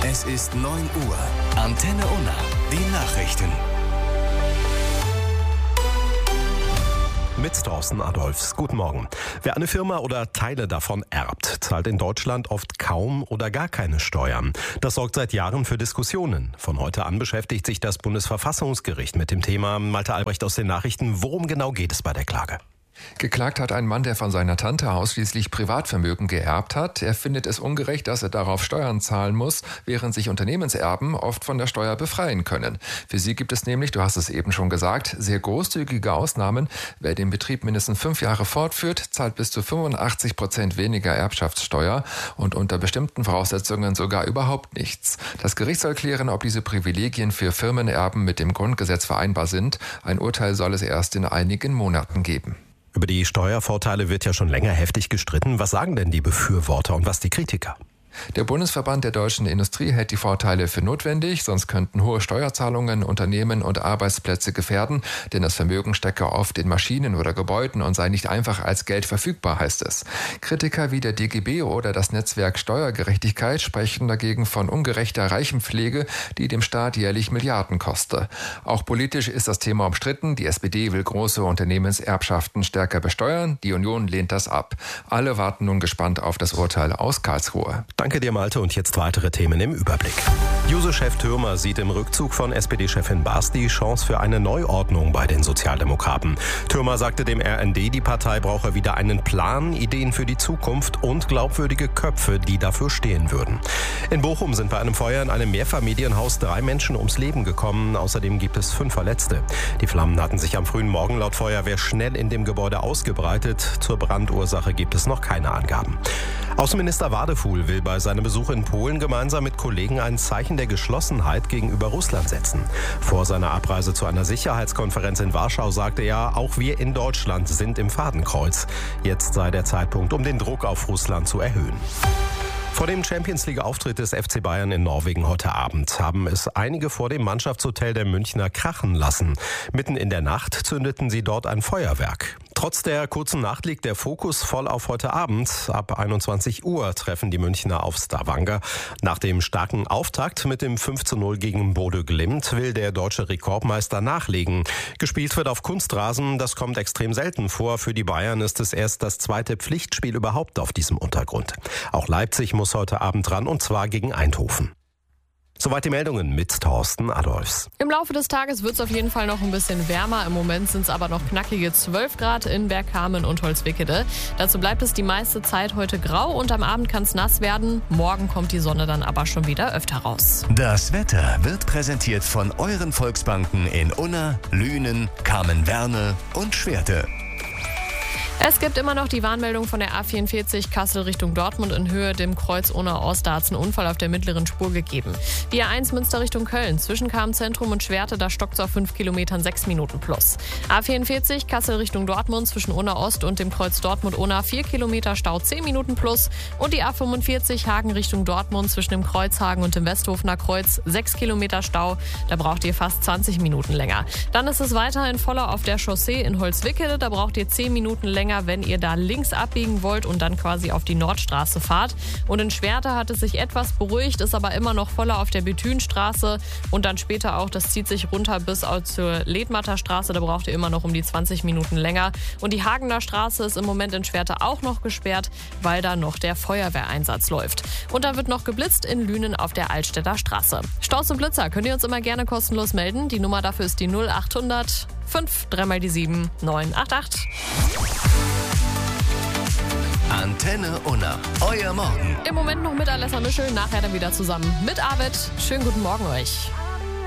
Es ist 9 Uhr. Antenne Unna. Die Nachrichten. Mit Thorsten Adolfs. Guten Morgen. Wer eine Firma oder Teile davon erbt, zahlt in Deutschland oft kaum oder gar keine Steuern. Das sorgt seit Jahren für Diskussionen. Von heute an beschäftigt sich das Bundesverfassungsgericht mit dem Thema. Malte Albrecht aus den Nachrichten. Worum genau geht es bei der Klage? Geklagt hat ein Mann, der von seiner Tante ausschließlich Privatvermögen geerbt hat. Er findet es ungerecht, dass er darauf Steuern zahlen muss, während sich Unternehmenserben oft von der Steuer befreien können. Für sie gibt es nämlich, du hast es eben schon gesagt, sehr großzügige Ausnahmen. Wer den Betrieb mindestens 5 Jahre fortführt, zahlt bis zu 85% weniger Erbschaftssteuer und unter bestimmten Voraussetzungen sogar überhaupt nichts. Das Gericht soll klären, ob diese Privilegien für Firmenerben mit dem Grundgesetz vereinbar sind. Ein Urteil soll es erst in einigen Monaten geben. Über die Steuervorteile wird ja schon länger heftig gestritten. Was sagen denn die Befürworter und was die Kritiker? Der Bundesverband der deutschen Industrie hält die Vorteile für notwendig, sonst könnten hohe Steuerzahlungen Unternehmen und Arbeitsplätze gefährden, denn das Vermögen stecke oft in Maschinen oder Gebäuden und sei nicht einfach als Geld verfügbar, heißt es. Kritiker wie der DGB oder das Netzwerk Steuergerechtigkeit sprechen dagegen von ungerechter Reichenpflege, die dem Staat jährlich Milliarden koste. Auch politisch ist das Thema umstritten. Die SPD will große Unternehmenserbschaften stärker besteuern. Die Union lehnt das ab. Alle warten nun gespannt auf das Urteil aus Karlsruhe. Danke dir, Malte. Und jetzt weitere Themen im Überblick. Juso-Chef Thürmer sieht im Rückzug von SPD-Chefin Baas die Chance für eine Neuordnung bei den Sozialdemokraten. Thürmer sagte dem RND, die Partei brauche wieder einen Plan, Ideen für die Zukunft und glaubwürdige Köpfe, die dafür stehen würden. In Bochum sind bei einem Feuer in einem Mehrfamilienhaus 3 Menschen ums Leben gekommen. Außerdem gibt es 5 Verletzte. Die Flammen hatten sich am frühen Morgen laut Feuerwehr schnell in dem Gebäude ausgebreitet. Zur Brandursache gibt es noch keine Angaben. Außenminister Wadefuhl will bei seinem Besuch in Polen gemeinsam mit Kollegen ein Zeichen der Geschlossenheit gegenüber Russland setzen. Vor seiner Abreise zu einer Sicherheitskonferenz in Warschau sagte er, auch wir in Deutschland sind im Fadenkreuz. Jetzt sei der Zeitpunkt, um den Druck auf Russland zu erhöhen. Vor dem Champions-League-Auftritt des FC Bayern in Norwegen heute Abend haben es einige vor dem Mannschaftshotel der Münchner krachen lassen. Mitten in der Nacht zündeten sie dort ein Feuerwerk. Trotz der kurzen Nacht liegt der Fokus voll auf heute Abend. Ab 21 Uhr treffen die Münchner auf Stavanger. Nach dem starken Auftakt mit dem 5:0 gegen Bodø Glimt will der deutsche Rekordmeister nachlegen. Gespielt wird auf Kunstrasen, das kommt extrem selten vor. Für die Bayern ist es erst das 2. Pflichtspiel überhaupt auf diesem Untergrund. Auch Leipzig muss heute Abend ran, und zwar gegen Eindhoven. Soweit die Meldungen mit Thorsten Adolfs. Im Laufe des Tages wird es auf jeden Fall noch ein bisschen wärmer. Im Moment sind es aber noch knackige 12 Grad in Bergkamen und Holzwickede. Dazu bleibt es die meiste Zeit heute grau und am Abend kann es nass werden. Morgen kommt die Sonne dann aber schon wieder öfter raus. Das Wetter wird präsentiert von euren Volksbanken in Unna, Lünen, Kamen-Werne und Schwerte. Es gibt immer noch die Warnmeldung von der A44 Kassel Richtung Dortmund in Höhe dem Kreuz Unna-Ost. Da hat es einen Unfall auf der mittleren Spur gegeben. Die A1 Münster Richtung Köln zwischen Kamen-Zentrum und Schwerte, da stockt es auf 5 Kilometern 6 Minuten plus. A44 Kassel Richtung Dortmund zwischen Unna-Ost und dem Kreuz Dortmund-Unna 4 Kilometer Stau 10 Minuten plus. Und die A45 Hagen Richtung Dortmund zwischen dem Kreuz Hagen und dem Westhofener Kreuz 6 Kilometer Stau. Da braucht ihr fast 20 Minuten länger. Dann ist es weiterhin voller auf der Chaussee in Holzwickede. Da braucht ihr 10 Minuten länger, wenn ihr da links abbiegen wollt und dann quasi auf die Nordstraße fahrt. Und in Schwerte hat es sich etwas beruhigt, ist aber immer noch voller auf der Bethünstraße und dann später auch, das zieht sich runter bis zur Ledmatter Straße, da braucht ihr immer noch um die 20 Minuten länger. Und die Hagener Straße ist im Moment in Schwerte auch noch gesperrt, weil da noch der Feuerwehreinsatz läuft. Und dann wird noch geblitzt in Lünen auf der Altstädter Straße. Staus und Blitzer könnt ihr uns immer gerne kostenlos melden. Die Nummer dafür ist die 0800 5 3 mal die 7 988. Antenne Unna, euer Morgen. Im Moment noch mit Alessa Mischel, nachher dann wieder zusammen mit Arvid. Schönen guten Morgen euch.